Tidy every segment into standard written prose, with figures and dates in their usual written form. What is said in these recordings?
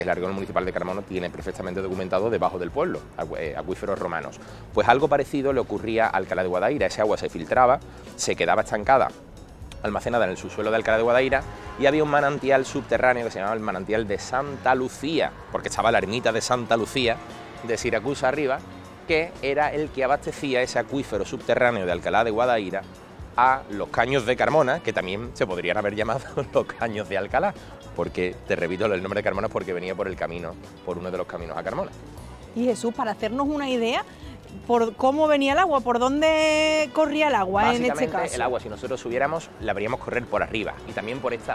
El Argonne Municipal de Carmona tiene perfectamente documentado debajo del pueblo, acuíferos romanos. Pues algo parecido le ocurría a Alcalá de Guadaira. Ese agua se filtraba, se quedaba estancada, almacenada en el subsuelo de Alcalá de Guadaira, y había un manantial subterráneo que se llamaba el manantial de Santa Lucía, porque estaba la ermita de Santa Lucía de Siracusa arriba, que era el que abastecía ese acuífero subterráneo de Alcalá de Guadaira a los caños de Carmona, que también se podrían haber llamado los caños de Alcalá, porque, te repito, el nombre de Carmona es porque venía por el camino, por uno de los caminos a Carmona. Y Jesús, para hacernos una idea, por cómo venía el agua, por dónde corría el agua en este caso. El agua, si nosotros subiéramos, la veríamos correr por arriba y también por esta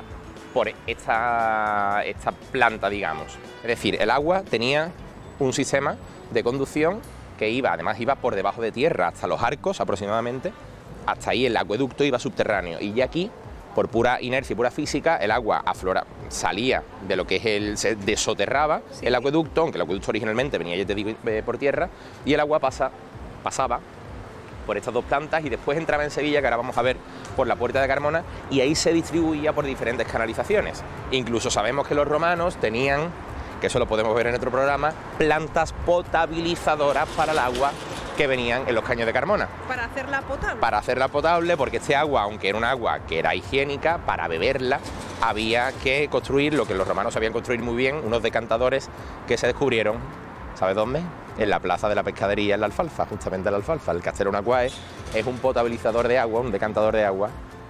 planta, digamos. Es decir, el agua tenía un sistema de conducción que iba por debajo de tierra hasta los arcos aproximadamente. Hasta ahí el acueducto iba subterráneo, y ya aquí, por pura inercia y pura física, el agua salía de lo que es se desoterraba, sí, el acueducto, aunque el acueducto originalmente venía, ya te digo, por tierra, y el agua pasaba por estas dos plantas y después entraba en Sevilla, que ahora vamos a ver, por la Puerta de Carmona, y ahí se distribuía por diferentes canalizaciones. Incluso sabemos que los romanos tenían, que eso lo podemos ver en otro programa, plantas potabilizadoras para el agua que venían en los caños de Carmona. ¿Para hacerla potable? Para hacerla potable, porque este agua, aunque era un agua que era higiénica, para beberla había que construir lo que los romanos sabían construir muy bien, unos decantadores que se descubrieron, ¿sabes dónde? En la plaza de la pescadería, en la Alfalfa, justamente en la Alfalfa. El Castellón Aquae es un potabilizador de agua, un decantador de agua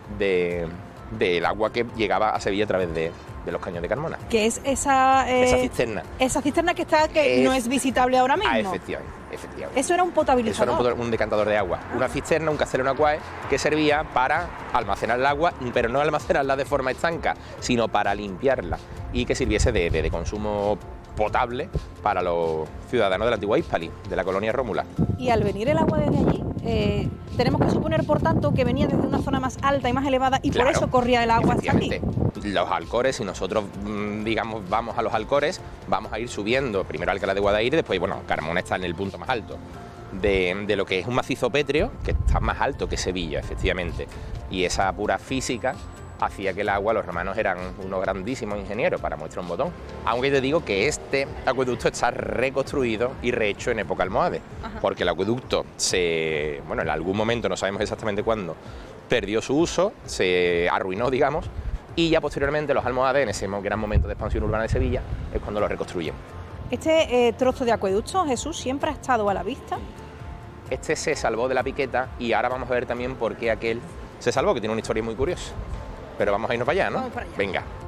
del agua que llegaba a Sevilla a través de los caños de Carmona. ¿Qué es esa cisterna? Esa cisterna que no es visitable ahora mismo. Efectivamente. Eso era un potabilizador. Eso era un decantador de agua. Una cisterna, un Castellón Aquae, que servía para almacenar el agua, pero no almacenarla de forma estanca, sino para limpiarla y que sirviese de consumo potable para los ciudadanos de la antigua Hispali, de la colonia Rómula. Y al venir el agua desde allí, tenemos que suponer, por tanto, que venía desde una zona más alta y más elevada, y claro, por eso corría el agua hasta aquí. Los Alcores, si nosotros, digamos, vamos a los Alcores, vamos a ir subiendo primero a Alcalá de Guadaira y después, bueno, Carmona está en el punto más alto de lo que es un macizo pétreo, que está más alto que Sevilla, efectivamente, y esa pura física hacía que el agua, los romanos eran unos grandísimos ingenieros, para muestra un botón. Aunque te digo que este acueducto está reconstruido y rehecho en época almohade, porque el acueducto en algún momento, no sabemos exactamente cuándo, perdió su uso, se arruinó, digamos, y ya posteriormente los almohades, en ese gran momento de expansión urbana de Sevilla, es cuando lo reconstruyen. Este trozo de acueducto, Jesús, siempre ha estado a la vista. Este se salvó de la piqueta y ahora vamos a ver también por qué aquel se salvó, que tiene una historia muy curiosa. Pero vamos a irnos para allá, ¿no? Vamos para allá. Venga.